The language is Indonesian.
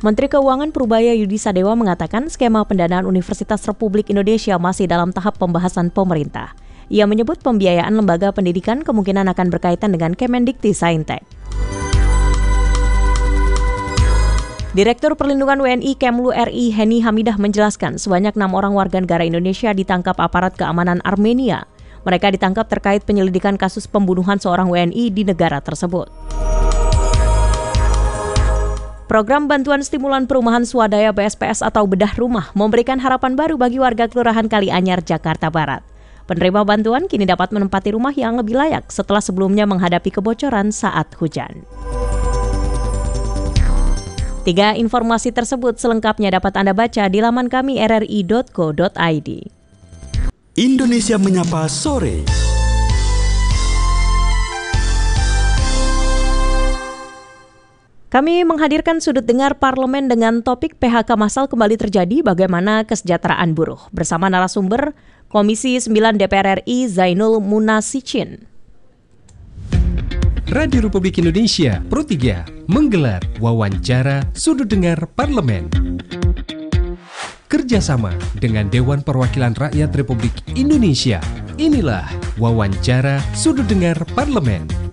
Menteri Keuangan Purubaya Yudi Sadewa mengatakan skema pendanaan Universitas Republik Indonesia masih dalam tahap pembahasan pemerintah. Ia menyebut pembiayaan lembaga pendidikan kemungkinan akan berkaitan dengan Kemendikti-Saintek. Direktur Perlindungan WNI Kemlu RI Heni Hamidah menjelaskan sebanyak 6 orang warga negara Indonesia ditangkap aparat keamanan Armenia. Mereka ditangkap terkait penyelidikan kasus pembunuhan seorang WNI di negara tersebut. Program Bantuan Stimulan Perumahan Swadaya BSPS atau Bedah Rumah memberikan harapan baru bagi warga Kelurahan Kalianyar, Jakarta Barat. Penerima bantuan kini dapat menempati rumah yang lebih layak setelah sebelumnya menghadapi kebocoran saat hujan. 3 informasi tersebut selengkapnya dapat Anda baca di laman kami rri.co.id. Indonesia Menyapa Sore. Kami menghadirkan sudut dengar parlemen dengan topik PHK massal kembali terjadi, bagaimana kesejahteraan buruh. Bersama narasumber Komisi 9 DPR RI Zainul Munasicin. Radio Republik Indonesia Pro 3 menggelar wawancara sudut dengar parlemen. Kerjasama dengan Dewan Perwakilan Rakyat Republik Indonesia. Inilah wawancara sudut dengar parlemen.